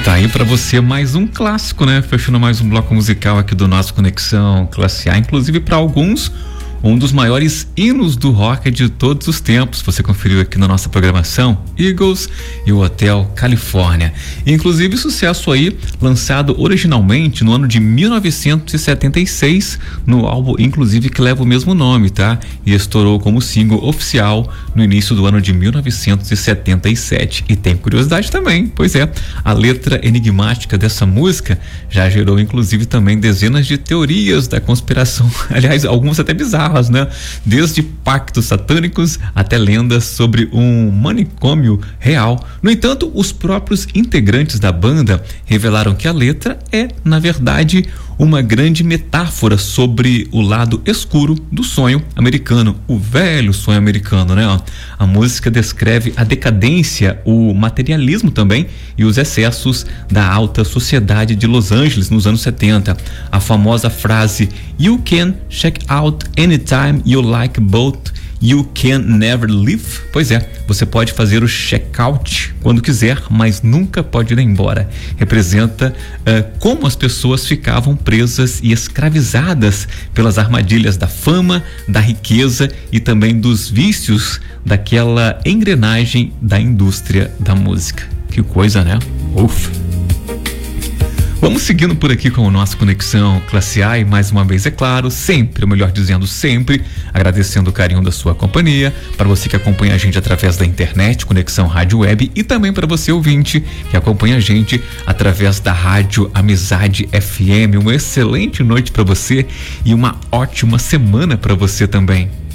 Tá aí pra você mais um clássico, né? Fechando mais um bloco musical aqui do nosso Conexão Classe A, inclusive para alguns um dos maiores hinos do rock de todos os tempos. Você conferiu aqui na nossa programação, Eagles e o Hotel Califórnia. Inclusive sucesso aí, lançado originalmente no ano de 1976, no álbum inclusive que leva o mesmo nome, tá? E estourou como single oficial no início do ano de 1977. E tem curiosidade também, pois é, a letra enigmática dessa música já gerou inclusive também dezenas de teorias da conspiração, aliás, algumas até bizarras, né? Desde pactos satânicos até lendas sobre um manicômio real. No entanto, os próprios integrantes da banda revelaram que a letra é, na verdade, uma grande metáfora sobre o lado escuro do sonho americano, o velho sonho americano, né? A música descreve a decadência, o materialismo também e os excessos da alta sociedade de Los Angeles nos anos 70. A famosa frase "You can check out anytime you like, but you can never leave". Pois é, você pode fazer o check-out quando quiser, mas nunca pode ir embora. Representa como as pessoas ficavam presas e escravizadas pelas armadilhas da fama, da riqueza e também dos vícios daquela engrenagem da indústria da música. Que coisa, né? Ufa! Vamos seguindo por aqui com o nosso Conexão Classe A e mais uma vez, é claro, sempre, ou melhor dizendo, sempre, agradecendo o carinho da sua companhia, para você que acompanha a gente através da internet, Conexão Rádio Web, e também para você ouvinte que acompanha a gente através da Rádio Amizade FM. Uma excelente noite para você e uma ótima semana para você também.